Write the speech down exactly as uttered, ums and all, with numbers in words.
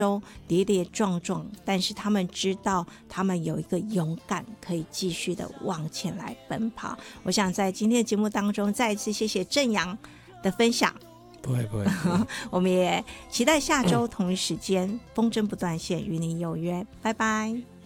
中跌跌撞撞，但是他们知道他们有一个勇敢可以继续的往前来奔跑。我想在今天的节目当中再一次谢谢正阳的分享。 不会不会，不会我们也期待下周同一时间风筝不断线与你有约，拜拜。